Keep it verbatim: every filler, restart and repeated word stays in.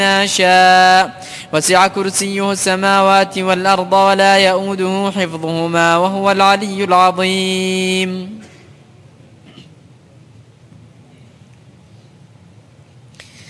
يشاء وسع كرسيه السماوات والأرض ولا يؤوده حفظهما وهو العلي العظيم.